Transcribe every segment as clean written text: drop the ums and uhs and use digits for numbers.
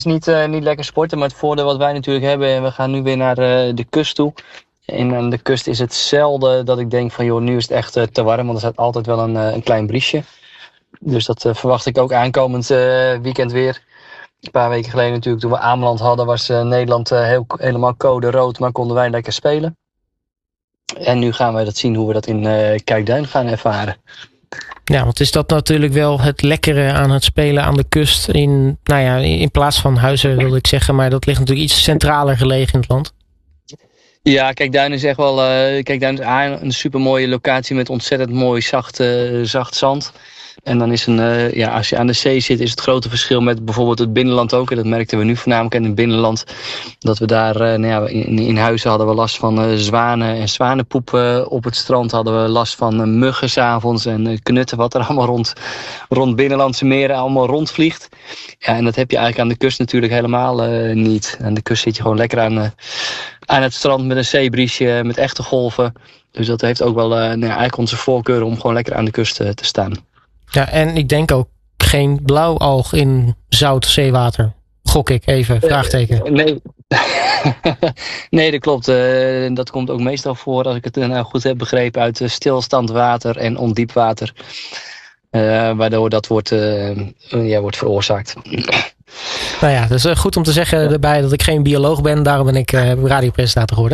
niet lekker sporten, maar het voordeel wat wij natuurlijk hebben, we gaan nu weer naar de kust toe. En aan de kust is het zelden dat ik denk van joh, nu is het echt te warm, want er staat altijd wel een klein briesje. Dus dat verwacht ik ook aankomend weekend weer. Een paar weken geleden natuurlijk, toen we Ameland hadden, was Nederland helemaal code rood, maar konden wij lekker spelen. En nu gaan wij dat zien hoe we dat in Kijkduin gaan ervaren. Ja, want is dat natuurlijk wel het lekkere aan het spelen aan de kust in plaats van Huizen wilde ik zeggen, maar dat ligt natuurlijk iets centraler gelegen in het land. Ja, Kijkduin is echt wel Kijkduin is een supermooie locatie met ontzettend mooi zacht zand. En dan is als je aan de zee zit, is het grote verschil met bijvoorbeeld het binnenland ook. En dat merkten we nu voornamelijk in het binnenland. Dat we daar in Huizen hadden we last van zwanen en zwanenpoep op het strand. Hadden we last van muggen 's avonds en knutten wat er allemaal rond binnenlandse meren allemaal rondvliegt. Ja, en dat heb je eigenlijk aan de kust natuurlijk helemaal niet. Aan de kust zit je gewoon lekker aan het strand met een zeebriesje, met echte golven. Dus dat heeft ook wel eigenlijk onze voorkeur om gewoon lekker aan de kust te staan. Ja, en ik denk ook geen blauwalg in zout zeewater. Gok ik even, vraagteken. Nee. Nee, dat klopt. Dat komt ook meestal voor, als ik het nou goed heb begrepen, uit stilstand water en ondiep water. Waardoor dat wordt veroorzaakt. Nou ja, dus goed om te zeggen erbij dat ik geen bioloog ben. Daarom ben ik radiopresentator geworden.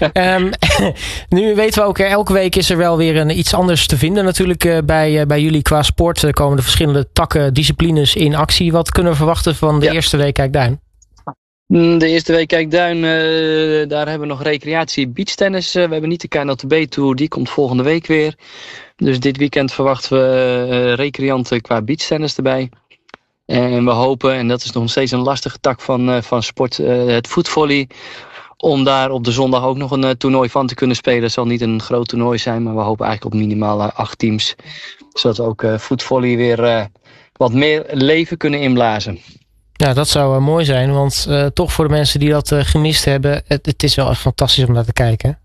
Nu weten we ook, elke week is er wel weer iets anders te vinden. Natuurlijk bij jullie qua sport komen de verschillende takken, disciplines in actie. Wat kunnen we verwachten van de eerste week Kijkduin? De eerste week Kijkduin, daar hebben we nog recreatie beachtennis. We hebben niet de KNLTB Tour, die komt volgende week weer. Dus dit weekend verwachten we recreanten qua beachtennis erbij. En we hopen, en dat is nog steeds een lastige tak van sport, het voetvolley. Om daar op de zondag ook nog een toernooi van te kunnen spelen. Het zal niet een groot toernooi zijn, maar we hopen eigenlijk op minimaal 8 teams. Zodat we ook voetvolley weer wat meer leven kunnen inblazen. Ja, dat zou mooi zijn, want toch voor de mensen die dat gemist hebben, het is wel fantastisch om naar te kijken.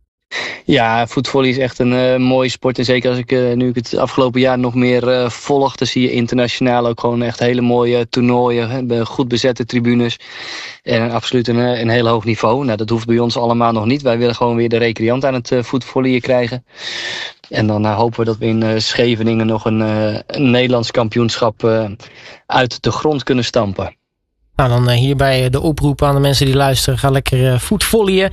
Ja, voetvolley is echt een mooie sport. En zeker als nu ik het afgelopen jaar nog meer volg, dan zie je internationaal ook gewoon echt hele mooie toernooien. Goed bezette tribunes. En absoluut een heel hoog niveau. Nou, dat hoeft bij ons allemaal nog niet. Wij willen gewoon weer de recreant aan het voetvolleyen krijgen. En dan hopen we dat we in Scheveningen nog een Nederlands kampioenschap uit de grond kunnen stampen. Nou, dan hierbij de oproep aan de mensen die luisteren. Ga lekker voetvolleyen.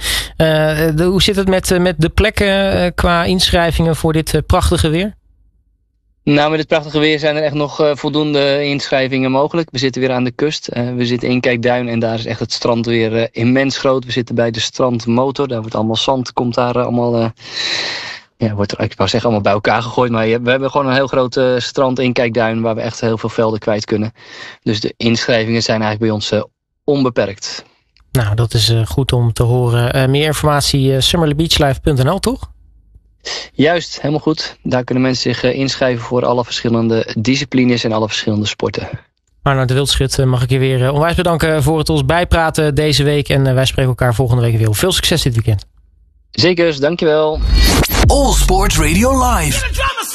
Hoe zit het met de plekken qua inschrijvingen voor dit prachtige weer? Nou, met dit prachtige weer zijn er echt nog voldoende inschrijvingen mogelijk. We zitten weer aan de kust. We zitten in Kijkduin en daar is echt het strand weer immens groot. We zitten bij de strandmotor. Daar wordt allemaal zand, komt daar allemaal... wordt er, ik wou zeggen, allemaal bij elkaar gegooid. Maar we hebben gewoon een heel groot strand in Kijkduin waar we echt heel veel velden kwijt kunnen. Dus de inschrijvingen zijn eigenlijk bij ons onbeperkt. Nou, dat is goed om te horen. Meer informatie summerlybeachlife.nl, toch? Juist, helemaal goed. Daar kunnen mensen zich inschrijven voor alle verschillende disciplines en alle verschillende sporten. Arnoud de Wildschut, mag ik je weer onwijs bedanken voor het ons bijpraten deze week. En wij spreken elkaar volgende week weer. Veel succes dit weekend. Zeker, dankjewel. All Sports Radio Live.